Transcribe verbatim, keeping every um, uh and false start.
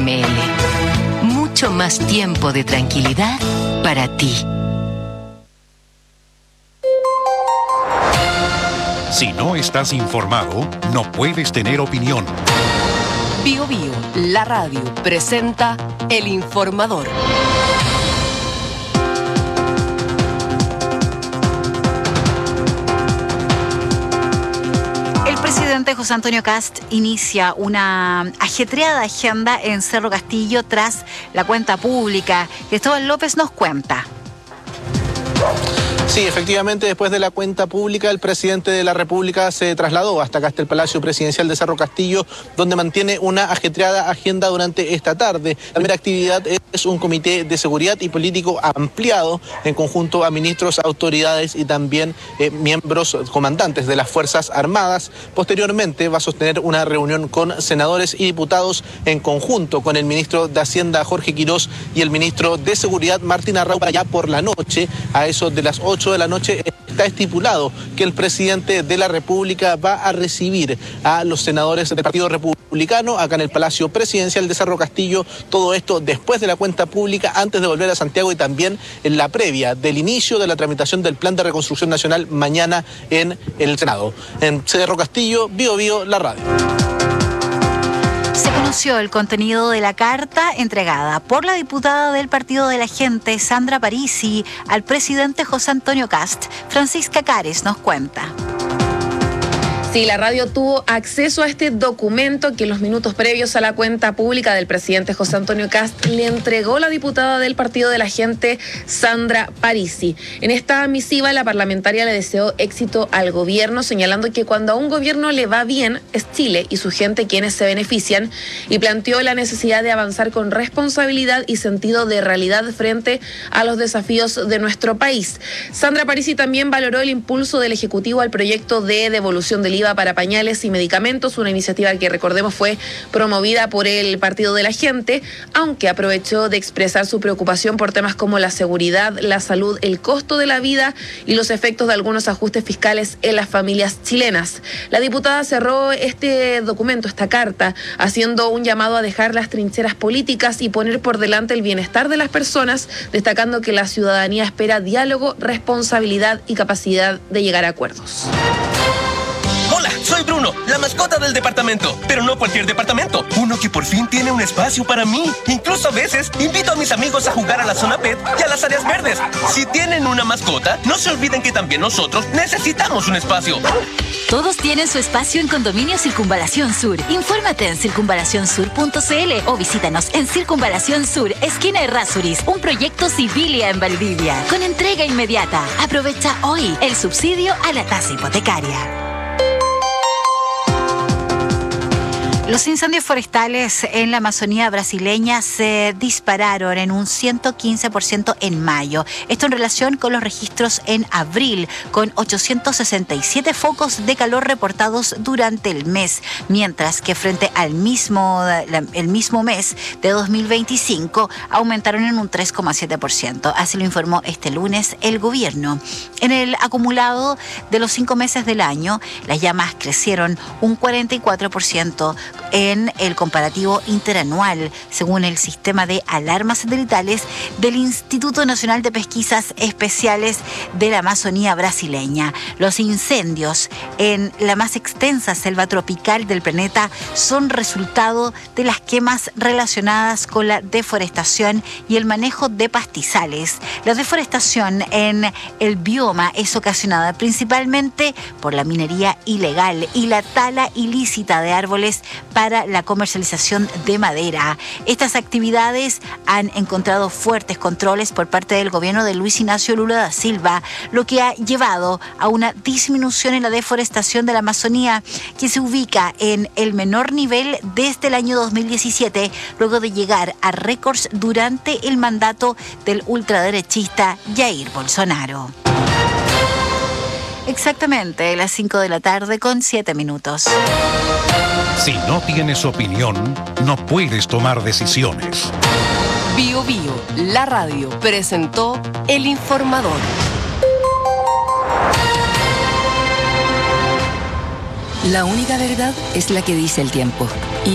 M L. Mucho más tiempo de tranquilidad para ti. Si no estás informado, no puedes tener opinión. Bio Bio, la radio, presenta El Informador. El presidente José Antonio Kast inicia una ajetreada agenda en Cerro Castillo tras la cuenta pública. Cristóbal López nos cuenta. Sí, efectivamente, después de la cuenta pública, el presidente de la República se trasladó hasta acá, hasta el Palacio Presidencial de Cerro Castillo, donde mantiene una ajetreada agenda durante esta tarde. La primera actividad es un comité de seguridad y político ampliado en conjunto a ministros, autoridades y también eh, miembros comandantes de las Fuerzas Armadas. Posteriormente va a sostener una reunión con senadores y diputados en conjunto con el ministro de Hacienda, Jorge Quirós, y el ministro de Seguridad, Martín Arrau, allá por la noche, a eso de las ocho de la noche. Está estipulado que el presidente de la República va a recibir a los senadores del Partido Republicano acá en el Palacio Presidencial de Cerro Castillo. Todo esto después de la cuenta pública, antes de volver a Santiago, y también en la previa del inicio de la tramitación del Plan de Reconstrucción Nacional mañana en el Senado. En Cerro Castillo, Bio Bio, la radio. Se conoció el contenido de la carta entregada por la diputada del Partido de la Gente, Sandra Parisi, al presidente José Antonio Kast. Francisca Cares nos cuenta. Sí, la radio tuvo acceso a este documento que en los minutos previos a la cuenta pública del presidente José Antonio Kast le entregó la diputada del Partido de la Gente, Sandra Parisi. En esta misiva, la parlamentaria le deseó éxito al gobierno, señalando que cuando a un gobierno le va bien, es Chile y su gente quienes se benefician, y planteó la necesidad de avanzar con responsabilidad y sentido de realidad frente a los desafíos de nuestro país. Sandra Parisi también valoró el impulso del Ejecutivo al proyecto de devolución del I V A para pañales y medicamentos, una iniciativa que, recordemos, fue promovida por el Partido de la Gente, aunque aprovechó de expresar su preocupación por temas como la seguridad, la salud, el costo de la vida y los efectos de algunos ajustes fiscales en las familias chilenas. La diputada cerró este documento, esta carta, haciendo un llamado a dejar las trincheras políticas y poner por delante el bienestar de las personas, destacando que la ciudadanía espera diálogo, responsabilidad y capacidad de llegar a acuerdos. Hola, soy Bruno, la mascota del departamento, pero no cualquier departamento, uno que por fin tiene un espacio para mí. Incluso a veces invito a mis amigos a jugar a la zona pet y a las áreas verdes. Si tienen una mascota, no se olviden que también nosotros necesitamos un espacio. Todos tienen su espacio en Condominio Circunvalación Sur. Infórmate en circunvalación sur punto c l o visítanos en Circunvalación Sur, esquina Errázuriz, un proyecto Civilia en Valdivia, con entrega inmediata. Aprovecha hoy el subsidio a la tasa hipotecaria. Los incendios forestales en la Amazonía brasileña se dispararon en un ciento quince por ciento en mayo. Esto en relación con los registros en abril, con ochocientos sesenta y siete focos de calor reportados durante el mes, mientras que frente al mismo, el mismo mes de dos mil veinticinco aumentaron en un tres coma siete por ciento. Así lo informó este lunes el gobierno. En el acumulado de los cinco meses del año, las llamas crecieron un cuarenta y cuatro por ciento en el comparativo interanual, según el sistema de alarmas satelitales del Instituto Nacional de Pesquisas Especiales de la Amazonía brasileña. Los incendios en la más extensa selva tropical del planeta son resultado de las quemas relacionadas con la deforestación y el manejo de pastizales. La deforestación en el bioma es ocasionada principalmente por la minería ilegal y la tala ilícita de árboles para la comercialización de madera. Estas actividades han encontrado fuertes controles por parte del gobierno de Luis Ignacio Lula da Silva, lo que ha llevado a una disminución en la deforestación de la Amazonía, que se ubica en el menor nivel desde el año dos mil diecisiete, luego de llegar a récords durante el mandato del ultraderechista Jair Bolsonaro. Exactamente, las cinco de la tarde con siete minutos. Si no tienes opinión, no puedes tomar decisiones. Bio Bio, la radio, presentó El Informador. La única verdad es la que dice el tiempo.